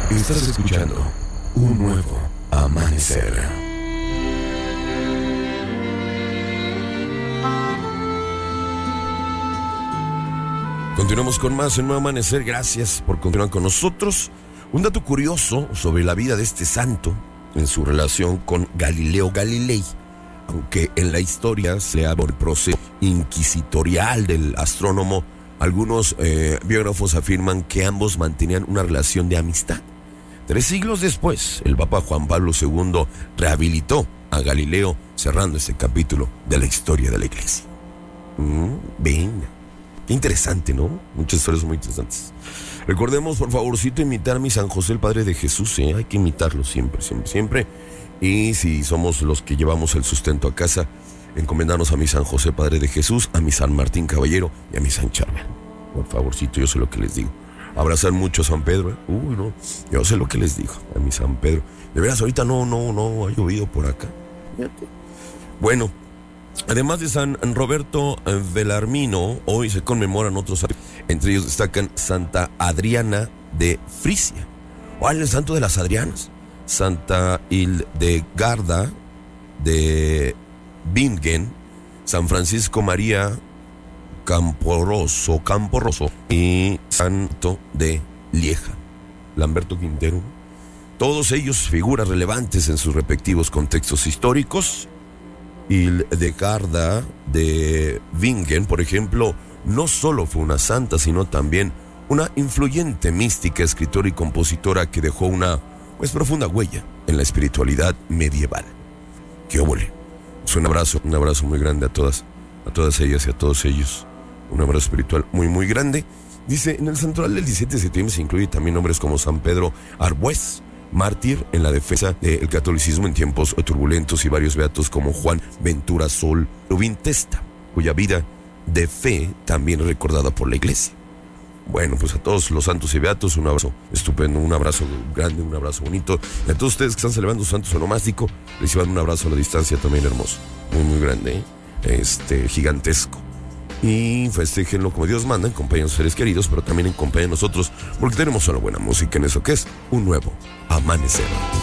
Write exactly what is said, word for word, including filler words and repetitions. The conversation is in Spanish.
Estás escuchando Un Nuevo Amanecer. Continuamos con más en Nuevo Amanecer. Gracias por continuar con nosotros. Un dato curioso sobre la vida de este santo en su relación con Galileo Galilei. Aunque en la historia se habla del proceso inquisitorial del astrónomo, algunos eh, biógrafos afirman que ambos mantenían una relación de amistad. Tres siglos después, el Papa Juan Pablo segundo rehabilitó a Galileo, cerrando este capítulo de la historia de la Iglesia. Mm, venga, qué interesante, ¿no? Muchas historias muy interesantes. Recordemos, por favorcito, imitar a mi San José, el Padre de Jesús, ¿eh? Hay que imitarlo siempre, siempre, siempre. Y si somos los que llevamos el sustento a casa, encomendarnos a mi San José, Padre de Jesús, a mi San Martín Caballero y a mi San Charbel. Por favorcito, yo sé lo que les digo. Abrazar mucho a San Pedro, ¿eh? Uy, no, yo sé lo que les digo, a mi San Pedro. De veras, ahorita no, no, no ha llovido por acá. Fíjate. Bueno, además de San Roberto Belarmino, hoy se conmemoran otros santos. Entre ellos destacan Santa Adriana de Frisia. ¿O el santo de las Adrianas? Santa Hildegarda de Bingen, San Francisco María Camporoso, Camporoso y Santo de Lieja, Lamberto Quintero. Todos ellos figuras relevantes en sus respectivos contextos históricos. Hildegarda de Bingen, por ejemplo, no solo fue una santa, sino también una influyente mística, escritora y compositora que dejó una pues profunda huella en la espiritualidad medieval. ¡Qué óvole! Pues un abrazo, un abrazo muy grande a todas, a todas ellas y a todos ellos. Un abrazo espiritual muy, muy grande. Dice, en el santoral del diecisiete de septiembre se incluye también nombres como San Pedro Arbués, mártir en la defensa del catolicismo en tiempos turbulentos, y varios beatos como Juan Ventura Sol Rubín Testa, cuya vida de fe también es recordada por la Iglesia. Bueno, pues a todos los santos y beatos, un abrazo estupendo, un abrazo grande, un abrazo bonito. Y a todos ustedes que están celebrando su santo onomástico, reciban un abrazo a la distancia también hermoso, muy, muy grande, ¿eh? este, gigantesco. Y festéjenlo como Dios manda, en compañía de sus seres queridos, pero también en compañía de nosotros, porque tenemos solo buena música en eso que es Un Nuevo Amanecer.